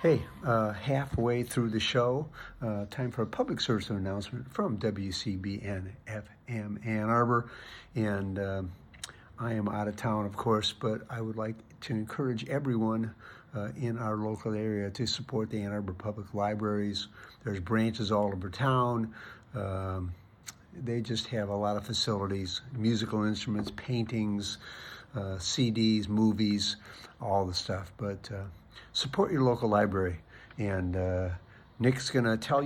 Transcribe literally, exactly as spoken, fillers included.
Hey, uh, halfway through the show, uh, time for a public service announcement from W C B N F M Ann Arbor. And um I am out of town, of course, but I would like to encourage everyone uh, in our local area to support the Ann Arbor Public Libraries. There's branches all over town. Um, they just have a lot of facilities, musical instruments, paintings, uh, C Ds, movies, all the stuff. But uh, support your local library. And uh, Nick's going to tell you